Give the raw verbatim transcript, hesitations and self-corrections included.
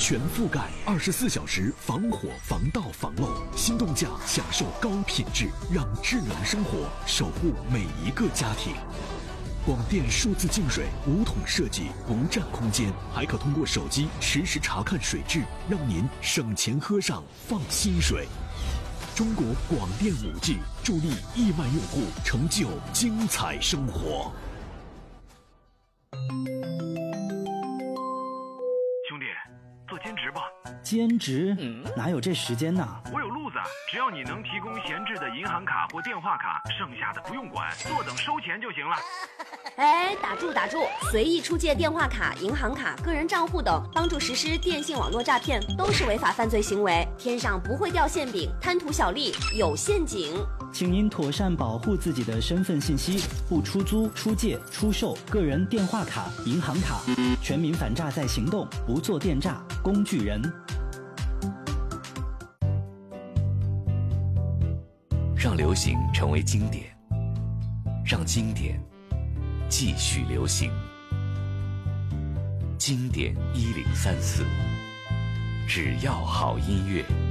全覆盖，二十四小时防火防盗防漏。心动价享受高品质，让智能生活守护每一个家庭。广电数字净水无桶设计，不占空间，还可通过手机实时查看水质，让您省钱喝上放心水。中国广电 五 G 助力亿万用户成就精彩生活。 兄弟，做兼职吧。 兼职？嗯，哪有这时间呢？ 我有路子，只要你能提供闲置的银行卡或电话卡，剩下的不用管，坐等收钱就行了。 哎，打住打住！随意出借电话卡、银行卡、个人账户等，帮助实施电信网络诈骗，都是违法犯罪行为。天上不会掉馅饼，贪图小利有陷阱。 请您妥善保护自己的身份信息，不出租、出借、出售个人电话卡、银行卡。全民反诈在行动，不做电诈工具人。 让流行成为经典，让经典继续流行。经典一零三四，只要好音乐。